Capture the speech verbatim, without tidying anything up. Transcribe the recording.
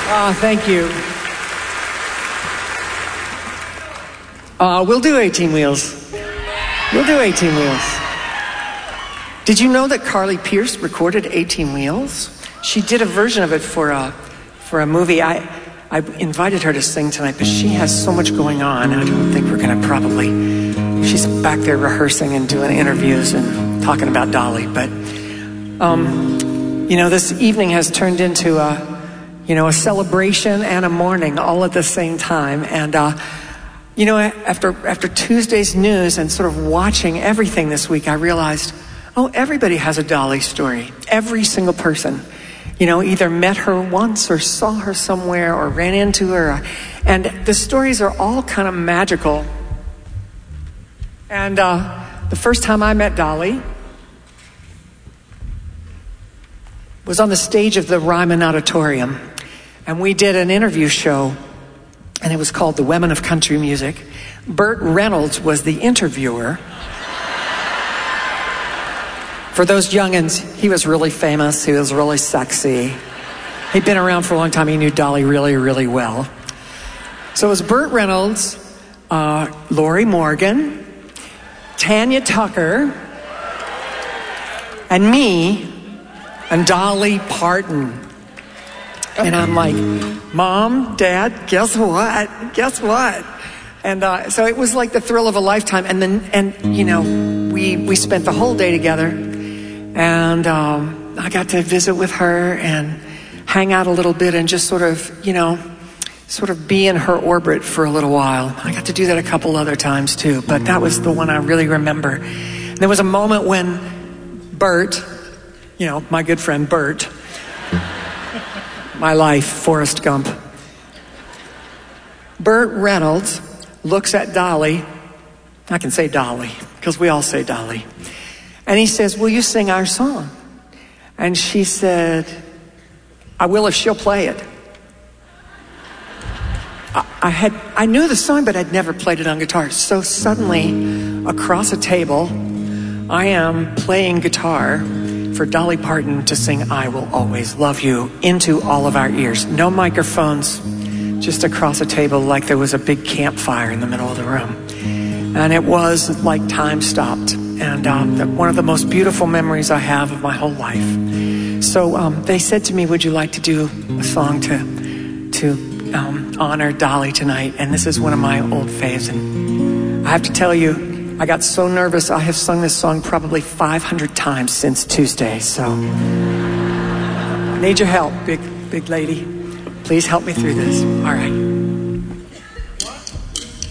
Uh, thank you. Uh, we'll do eighteen Wheels. We'll do eighteen Wheels. Did you know that Carly Pearce recorded eighteen Wheels? She did a version of it for a, for a movie. I, I invited her to sing tonight, but she has so much going on. I don't think we're going to probably... She's back there rehearsing and doing interviews and talking about Dolly. But, um, you know, this evening has turned into a, you know, a celebration and a mourning all at the same time. And, uh, you know, after after Tuesday's news and sort of watching everything this week, I realized, oh, everybody has a Dolly story. Every single person. You know, either met her once or saw her somewhere or ran into her. And the stories are all kind of magical. And uh, the first time I met Dolly was on the stage of the Ryman Auditorium. And we did an interview show, and it was called The Women of Country Music. Burt Reynolds was the interviewer. For those youngins, he was really famous. He was really sexy. He'd been around for a long time. He knew Dolly really, really well. So it was Burt Reynolds, uh, Lori Morgan, Tanya Tucker, and me, and Dolly Parton. And I'm like, Mom, Dad, guess what? Guess what? And uh, so it was like the thrill of a lifetime. And then, and you know, we we spent the whole day together. And um, I got to visit with her and hang out a little bit and just sort of, you know, sort of be in her orbit for a little while. I got to do that a couple other times too, but that was the one I really remember. There was a moment when Bert, you know, my good friend Bert, my life, Forrest Gump. Burt Reynolds looks at Dolly. I can say Dolly, because we all say Dolly. And he says, will you sing our song? And she said, I will if she'll play it. I, I had, I knew the song, but I'd never played it on guitar. So suddenly, across a table, I am playing guitar for Dolly Parton to sing I Will Always Love You into all of our ears. No microphones, just across a table like there was a big campfire in the middle of the room. And it was like time stopped. And um, one of the most beautiful memories I have of my whole life. So um, they said to me, would you like to do a song to to um, honor Dolly tonight? And this is one of my old faves. And I have to tell you, I got so nervous. I have sung this song probably five hundred times since Tuesday. So I need your help, big, big lady. Please help me through this. All right.